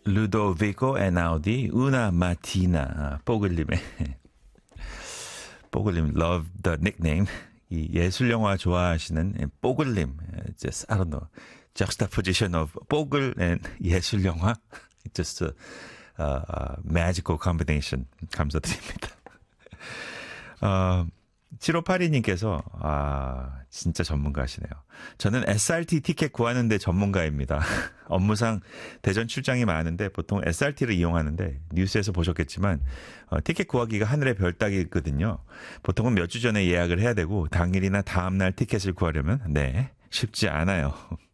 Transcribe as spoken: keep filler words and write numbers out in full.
루도비코 에나우디 우나 마티나 뽀글님의 뽀글님 love the nickname. 이 예술 영화 좋아하시는 뽀글님, just I don't know, juxtaposition of 뽀글 and 예술 영화, just a, a, a magical combination. 감사드립니다. 어, 칠오팔이 님께서 아 진짜 전문가시네요. 저는 에스알티 티켓 구하는데 전문가입니다. 업무상 대전 출장이 많은데 보통 에스알티를 이용하는데 뉴스에서 보셨겠지만 어, 티켓 구하기가 하늘의 별 따기거든요. 보통은 몇 주 전에 예약을 해야 되고 당일이나 다음날 티켓을 구하려면 네 쉽지 않아요.